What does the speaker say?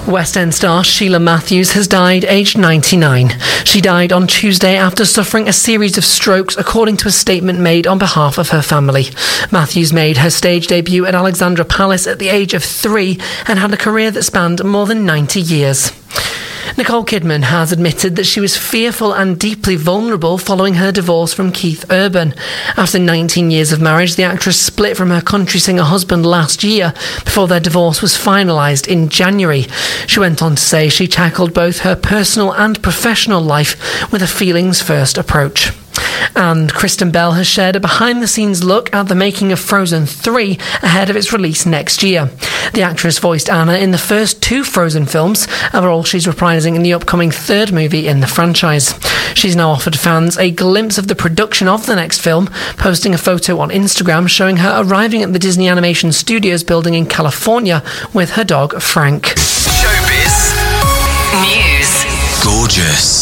West End star Sheila Matthews has died aged 99. She died on Tuesday after suffering a series of strokes, according to a statement made on behalf of her family. Matthews made her stage debut at Alexandra Palace at the age of 3 and had a career that spanned more than 90 years. Nicole Kidman has admitted that she was fearful and deeply vulnerable following her divorce from Keith Urban. After 19 years of marriage, the actress split from her country singer husband last year before their divorce was finalised in January. She went on to say she tackled both her personal and professional life with a feelings-first approach. And Kristen Bell has shared a behind-the-scenes look at the making of Frozen 3 ahead of its release next year. The actress voiced Anna in the first 2 Frozen films, a role she's reprising in the upcoming 3rd movie in the franchise. She's now offered fans a glimpse of the production of the next film, posting a photo on Instagram showing her arriving at the Disney Animation Studios building in California with her dog Frank. Showbiz News. Gorgeous.